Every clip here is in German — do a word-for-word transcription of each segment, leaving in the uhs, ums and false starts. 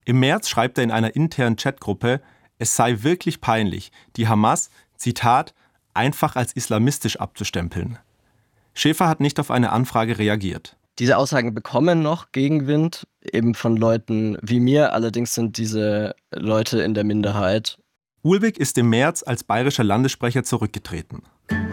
Im März schreibt er in einer internen Chatgruppe, es sei wirklich peinlich, die Hamas, Zitat, einfach als islamistisch abzustempeln. Schäfer hat nicht auf eine Anfrage reagiert. Diese Aussagen bekommen noch Gegenwind, eben von Leuten wie mir. Allerdings sind diese Leute in der Minderheit. Ulbig ist im März als bayerischer Landessprecher zurückgetreten.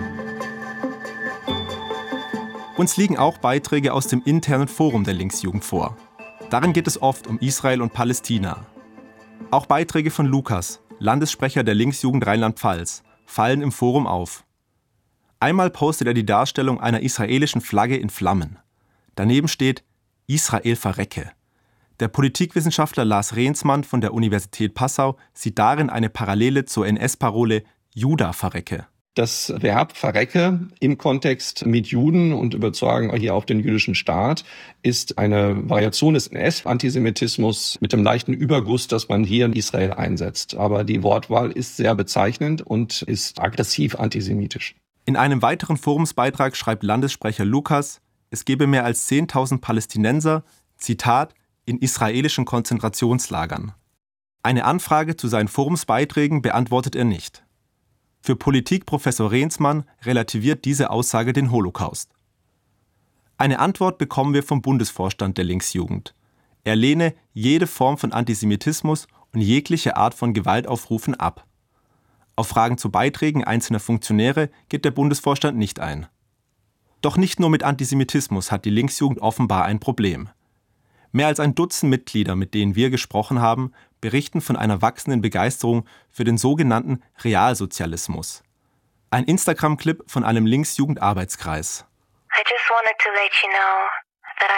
Uns liegen auch Beiträge aus dem internen Forum der Linksjugend vor. Darin geht es oft um Israel und Palästina. Auch Beiträge von Lukas, Landessprecher der Linksjugend Rheinland-Pfalz, fallen im Forum auf. Einmal postet er die Darstellung einer israelischen Flagge in Flammen. Daneben steht Israel verrecke. Der Politikwissenschaftler Lars Rehnsmann von der Universität Passau sieht darin eine Parallele zur N S-Parole Juda verrecke. Das Verb verrecke im Kontext mit Juden und übertragen hier auf den jüdischen Staat ist eine Variation des N S-Antisemitismus mit dem leichten Überguss, dass man hier in Israel einsetzt. Aber die Wortwahl ist sehr bezeichnend und ist aggressiv antisemitisch. In einem weiteren Forumsbeitrag schreibt Landessprecher Lukas, es gebe mehr als zehntausend Palästinenser, Zitat, in israelischen Konzentrationslagern. Eine Anfrage zu seinen Forumsbeiträgen beantwortet er nicht. Für Politikprofessor Rehnsmann relativiert diese Aussage den Holocaust. Eine Antwort bekommen wir vom Bundesvorstand der Linksjugend. Er lehne jede Form von Antisemitismus und jegliche Art von Gewaltaufrufen ab. Auf Fragen zu Beiträgen einzelner Funktionäre geht der Bundesvorstand nicht ein. Doch nicht nur mit Antisemitismus hat die Linksjugend offenbar ein Problem. Mehr als ein Dutzend Mitglieder, mit denen wir gesprochen haben, berichten von einer wachsenden Begeisterung für den sogenannten Realsozialismus. Ein Instagram-Clip von einem Linksjugend-Arbeitskreis. I just wanted to let you know that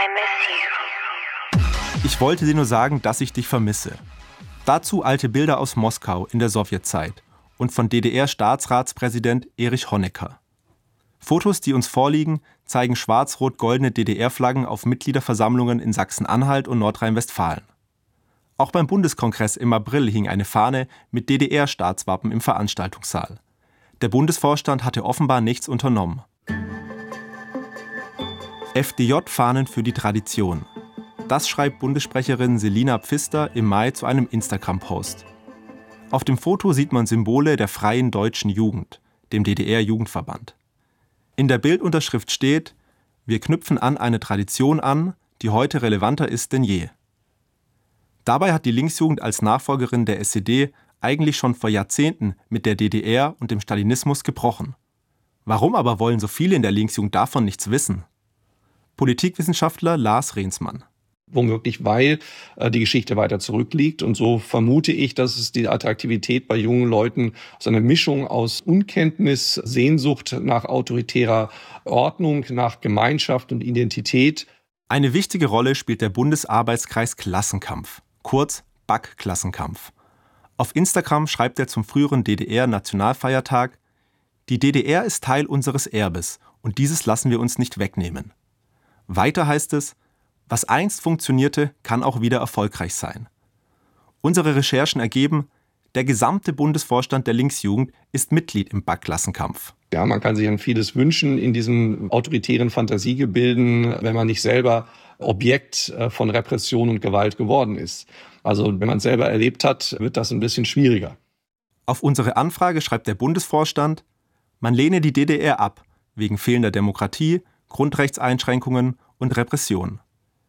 I miss you. Ich wollte dir nur sagen, dass ich dich vermisse. Dazu alte Bilder aus Moskau in der Sowjetzeit und von D D R-Staatsratspräsident Erich Honecker. Fotos, die uns vorliegen, zeigen schwarz-rot-goldene D D R-Flaggen auf Mitgliederversammlungen in Sachsen-Anhalt und Nordrhein-Westfalen. Auch beim Bundeskongress im April hing eine Fahne mit D D R-Staatswappen im Veranstaltungssaal. Der Bundesvorstand hatte offenbar nichts unternommen. F D J-Fahnen für die Tradition. Das schreibt Bundessprecherin Selina Pfister im Mai zu einem Instagram-Post. Auf dem Foto sieht man Symbole der Freien Deutschen Jugend, dem D D R-Jugendverband. In der Bildunterschrift steht, wir knüpfen an eine Tradition an, die heute relevanter ist denn je. Dabei hat die Linksjugend als Nachfolgerin der S E D eigentlich schon vor Jahrzehnten mit der D D R und dem Stalinismus gebrochen. Warum aber wollen so viele in der Linksjugend davon nichts wissen? Politikwissenschaftler Lars Rehnsmann. Womöglich, weil äh, die Geschichte weiter zurückliegt. Und so vermute ich, dass es die Attraktivität bei jungen Leuten so eine Mischung aus Unkenntnis, Sehnsucht nach autoritärer Ordnung, nach Gemeinschaft und Identität. Eine wichtige Rolle spielt der Bundesarbeitskreis Klassenkampf, kurz B A K-Klassenkampf. Auf Instagram schreibt er zum früheren D D R-Nationalfeiertag, die D D R ist Teil unseres Erbes und dieses lassen wir uns nicht wegnehmen. Weiter heißt es, was einst funktionierte, kann auch wieder erfolgreich sein. Unsere Recherchen ergeben, der gesamte Bundesvorstand der Linksjugend ist Mitglied im B A K-Klassenkampf. Ja, man kann sich an vieles wünschen in diesem autoritären Fantasiegebilden, wenn man nicht selber Objekt von Repression und Gewalt geworden ist. Also wenn man es selber erlebt hat, wird das ein bisschen schwieriger. Auf unsere Anfrage schreibt der Bundesvorstand, man lehne die D D R ab, wegen fehlender Demokratie, Grundrechtseinschränkungen und Repression.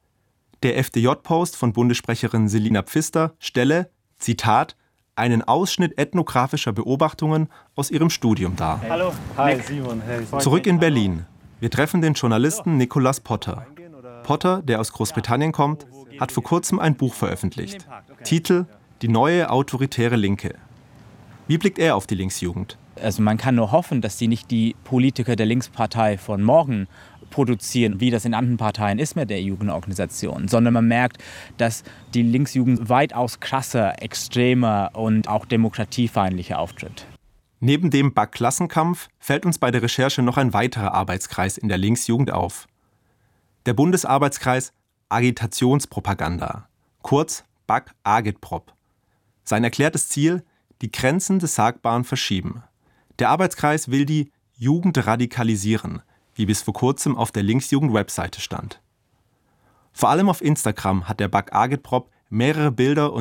Der F D J-Post von Bundessprecherin Selina Pfister stelle, Zitat, einen Ausschnitt ethnografischer Beobachtungen aus ihrem Studium dar. Hey. Hallo, hi Simon. Hey. Zurück in Berlin. Wir treffen den Journalisten Nicolas Potter. Potter, der aus Großbritannien kommt, hat vor kurzem ein Buch veröffentlicht. Titel: Die neue autoritäre Linke. Wie blickt er auf die Linksjugend? Also man kann nur hoffen, dass sie nicht die Politiker der Linkspartei von morgen produzieren, wie das in anderen Parteien ist mit der Jugendorganisation, sondern man merkt, dass die Linksjugend weitaus krasser, extremer und auch demokratiefeindlicher auftritt. Neben dem B A K-Klassenkampf fällt uns bei der Recherche noch ein weiterer Arbeitskreis in der Linksjugend auf. Der Bundesarbeitskreis Agitationspropaganda, kurz B A K-Agitprop. Sein erklärtes Ziel: die Grenzen des Sagbaren verschieben. Der Arbeitskreis will die Jugend radikalisieren, wie bis vor kurzem auf der Linksjugend-Webseite stand. Vor allem auf Instagram hat der B A K-Agitprop Mehrere Bilder